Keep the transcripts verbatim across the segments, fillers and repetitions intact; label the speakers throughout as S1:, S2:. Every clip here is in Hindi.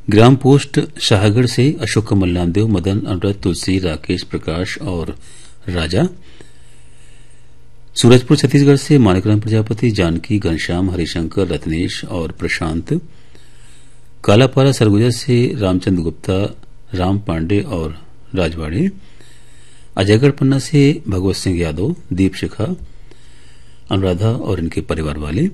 S1: ग्राम पोस्ट शाहगढ़ से अशोक कमल नामदेव, मदन, अनुराध, तुलसी, राकेश, प्रकाश और राजा। सूरजपुर छत्तीसगढ़ से माणिकराम प्रजापति, जानकी, घनश्याम, हरिशंकर, रत्नेश और प्रशांत। कालापारा सरगुजा से रामचंद्र गुप्ता, राम पांडे और राजवाड़े। अजयगढ़ पन्ना से भगवत सिंह यादव, दीप शिखा, अनुराधा और इनके परिवार वाले।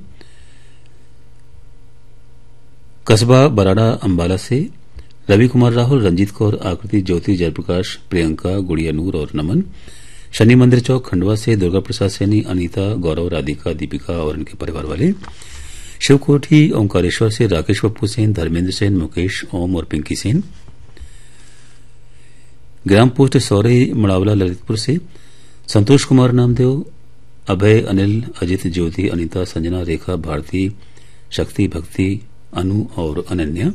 S1: कस्बा बराड़ा अंबाला से रवि कुमार राहुल, रंजीत कौर, आकृति, ज्योति, जयप्रकाश, प्रियंका, गुड़िया नूर और नमन। शनि मंदिर चौक खंडवा से दुर्गा प्रसाद सैनी, अनीता, गौरव, राधिका, दीपिका और इनके परिवार वाले। शिवकोठी ओंकारेश्वर से राकेश पप्पू सेन, धर्मेंद्र सेन, मुकेश, ओम और पिंकी सेन। ग्राम पोस्ट सौरे मड़ावला ललितपुर से संतोष कुमार नामदेव, अभय, अनिल, अजित, ज्योति, अनीता, संजना, रेखा, भारती, शक्ति, भक्ति, अनु और अनन्या।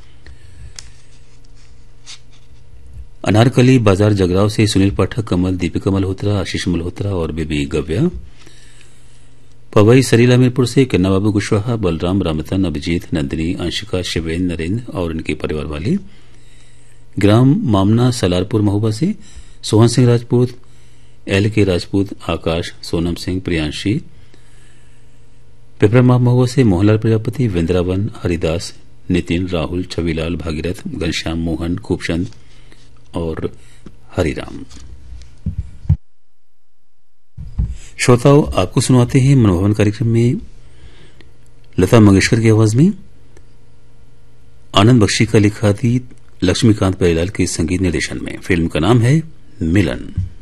S1: अनारकली बाजार जगराव से सुनील पाठक, कमल, दीपिका मल्होत्रा, आशीष मल्होत्रा और बेबी गव्या। पवई सरीला मीरपुर से कन्ना बाबू कुशवाहा, बलराम, रामतन, अभिजीत, नंदिनी, अंशिका, शिवेन, नरेंद्र और इनके परिवार वाले। ग्राम मामना सलारपुर महोबा से सोहन सिंह राजपूत, एल के राजपूत, आकाश, सोनम सिंह, प्रियांशी। पिपरा महोबा से मोहनलाल प्रजापति, वृंदावन, हरिदास, नितिन, राहुल, छविलाल, भागीरथ, घनश्याम, मोहन, खूबचंद और हरिराम। श्रोताओं, आपको सुनाते हैं मनोभवन कार्यक्रम में लता मंगेशकर की आवाज में आनंद बख्शी का लिखा गीत लक्ष्मीकांत प्यारेलाल के संगीत निर्देशन में। फिल्म का नाम है मिलन।